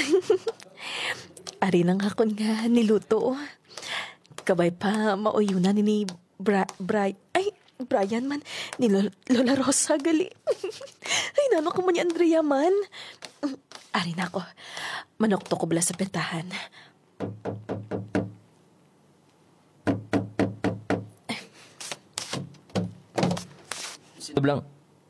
Ari nang hakon nga niluto. Kabay pa mauyunan ni Brian man, ni Lola Rosa gali. Ay, nano ko man ni Andrea man. Ari na ako. Manok to ko bala sa pentahan. Sino blang?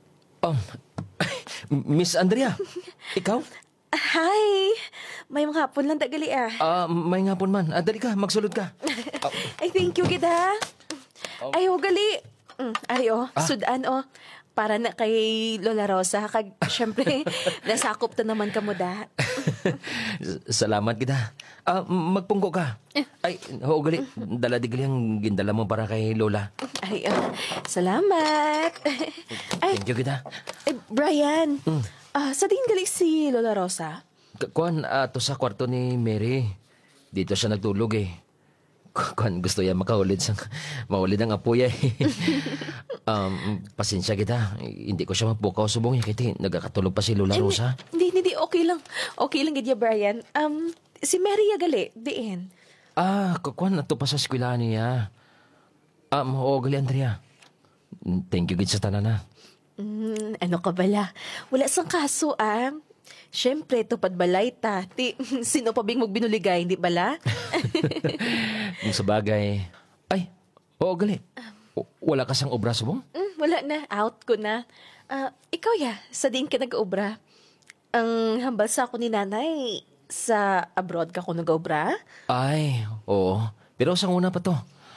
Miss Andrea, ikaw? Hi! May mga hapon lang tagali ah. May ngapon man. Dali ka, magsulod ka. Ay, thank you kita. Ay, gali. Ari sudan para na kay Lola Rosa. Kag, syempre, nasakop to naman ka mo da. Salamat kita. Magpungko ka. Ay, gali. Dala di gali ang gindala mo para kay Lola. Ay, salamat. Ay, Thank you kita. ay, Brian. Sa din gali si Lola Rosa? Kuan, to sa kwarto ni Mary. Dito siya nagtulog eh. Kuan, gusto yan maulid ang apoy eh. Pasensya kita. Hindi ko siya mapukaw subong eh. Kaya nagkakatulog pa si Lola Rosa. Hindi, okay lang. Okay lang, gidya, Brian. Si Mary gali, diin. Kuan, ato pa sa eskwelahan niya. Gali, Andrea. Thank you gid sa tanan na. Ano ka bala? Wala sang kaso, Siyempre, tupad balay ta. Sino pa bing magbinuligay, hindi bala? Kung sa bagay. Ay, gali. Wala ka sang obra subong? Wala na. Out ko na. Ikaw sa din ka nag-obra. Ang hambal sa ako ni nanay, sa abroad ka ko nag-obra? Ay, oo. Pero sa una pa to.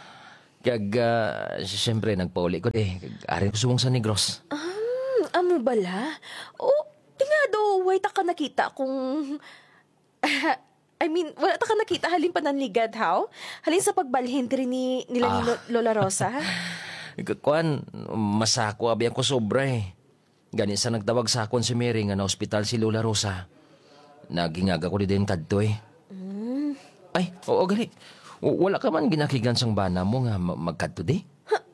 Siyempre, nagpauli ko Ari ko subong sa Negros. Amo bala? Tinga daw, wala ta ka nakita kung... wala ta ka nakita halin pa nanligad, how? Halin sa pagbalhin rin nila ni Lola Rosa? Kuan, masako abi ako sobra eh. Ganit sa nagtawag sa akon si Mary nga na ospital si Lola Rosa. Nagingaga ko din kadto eh. Ay, gali. Wala ka man ginakigan sang bana mo nga magkadto di?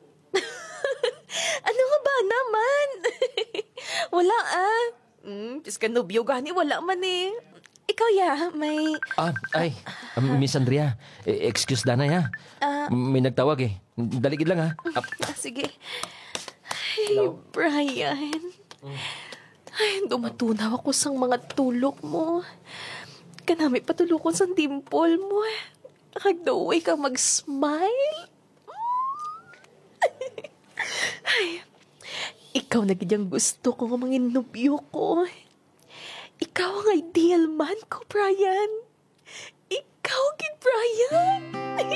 Ano nga ba naman? Wala Piska nobyo gani, wala man eh. Ikaw may... Miss Andrea, excuse dana ya. May nagtawag eh. Daligid lang ha. Sige. Ay, Brian. Ay, dumatunaw ako sang mga tulok mo. Kanami patulukon sang dimple mo. Nakagdaway ka mag-smile. Ay, ikaw na gidyang gusto ko nga mga nobyo ko. Ikaw ang ideal man ko, Brian.